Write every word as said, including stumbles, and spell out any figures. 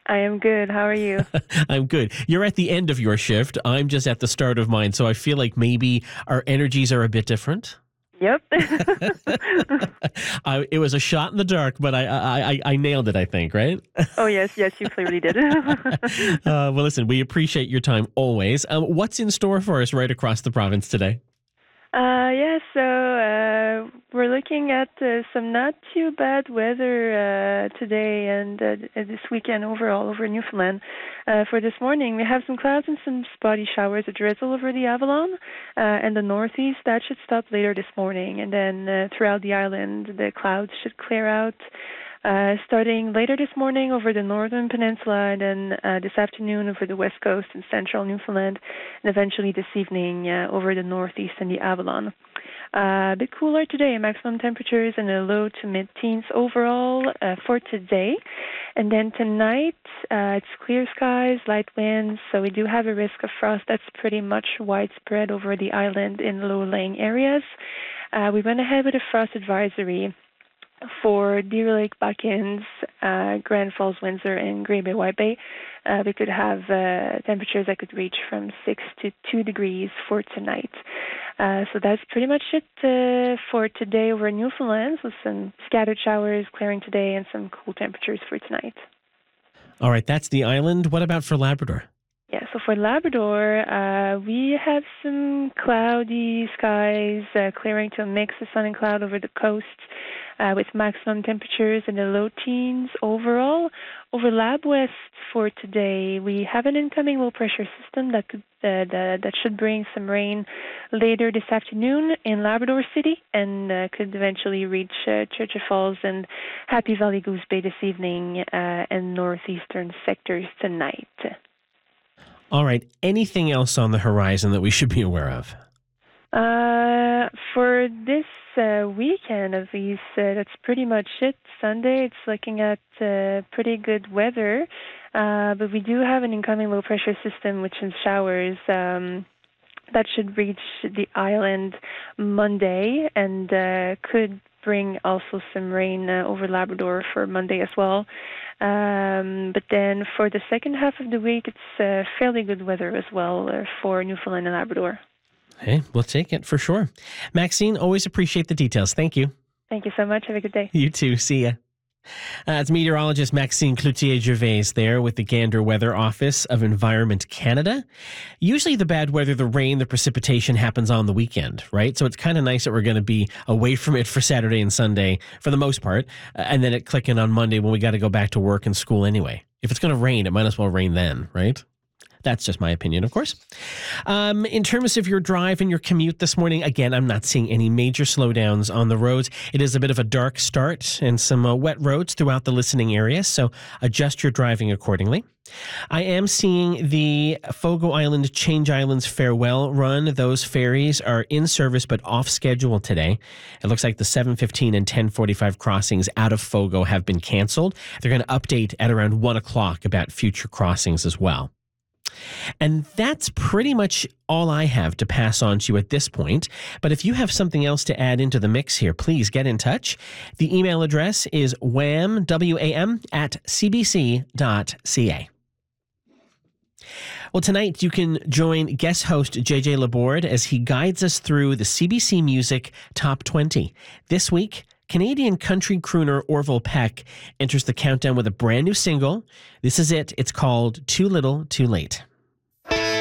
I am good. How are you? I'm good. You're at the end of your shift. I'm just at the start of mine. So I feel like maybe our energies are a bit different. Yep. I, it was a shot in the dark, but I, I, I, I nailed it, I think, right? Oh, yes, yes, you clearly did. uh, well, listen, we appreciate your time always. Um, what's in store for us right across the province today? Uh, yeah, so uh, we're looking at uh, some not too bad weather uh, today and uh, this weekend overall over Newfoundland. Uh, for this morning, we have some clouds and some spotty showers, a drizzle over the Avalon uh, and the northeast. That should stop later this morning. And then uh, throughout the island, the clouds should clear out. Uh, starting later this morning over the northern peninsula, and then uh, this afternoon over the west coast and central Newfoundland, and eventually this evening uh, over the northeast and the Avalon. Uh, a bit cooler today, maximum temperatures in the low to mid-teens overall uh, for today. And then tonight, uh, it's clear skies, light winds, so we do have a risk of frost that's pretty much widespread over the island in low-lying areas. Uh, we went ahead with a frost advisory for Deer Lake, Buckins, uh, Grand Falls, Windsor, and Green Bay, White Bay. Uh, we could have uh, temperatures that could reach from six to two degrees for tonight. Uh, so that's pretty much it uh, for today over Newfoundland, with some scattered showers clearing today and some cool temperatures for tonight. All right, that's the island. What about for Labrador? Yeah, so for Labrador, uh, we have some cloudy skies, uh, clearing to a mix of sun and cloud over the coast, uh, with maximum temperatures in the low teens overall. Over Lab West for today, we have an incoming low pressure system that could uh, that, that should bring some rain later this afternoon in Labrador City, and uh, could eventually reach uh, Churchill Falls and Happy Valley Goose Bay this evening uh, and northeastern sectors tonight. All right. Anything else on the horizon that we should be aware of? Uh, for this uh, weekend, at least, uh, that's pretty much it. Sunday, it's looking at uh, pretty good weather, uh, but we do have an incoming low-pressure system with some showers um, that should reach the island Monday and uh, could bring also some rain uh, over Labrador for Monday as well. Um, but then for the second half of the week, it's uh, fairly good weather as well uh, for Newfoundland and Labrador. Hey, we'll take it for sure. Maxine, always appreciate the details. Thank you. Thank you so much. Have a good day. You too. See ya. Uh, it's meteorologist Maxine Cloutier-Gervais there with the Gander Weather Office of Environment Canada. Usually the bad weather, the rain, the precipitation happens on the weekend, right? So it's kind of nice that we're going to be away from it for Saturday and Sunday for the most part, uh, and then it clicking on Monday when we got to go back to work and school anyway. If it's going to rain, it might as well rain then, right? That's just my opinion, of course. Um, in terms of your drive and your commute this morning, again, I'm not seeing any major slowdowns on the roads. It is a bit of a dark start and some uh, wet roads throughout the listening area, so adjust your driving accordingly. I am seeing the Fogo Island Change Islands Farewell run. Those ferries are in service but off schedule today. It looks like the seven fifteen and ten forty-five crossings out of Fogo have been canceled. They're going to update at around one o'clock about future crossings as well. And that's pretty much all I have to pass on to you at this point. But if you have something else to add into the mix here, please get in touch. The email address is wham, W A M, at c b c dot c a. Well, tonight you can join guest host J J Laborde as he guides us through the C B C Music Top twenty. This week, Canadian country crooner Orville Peck enters the countdown with a brand new single. This is it. It's called Too Little, Too Late.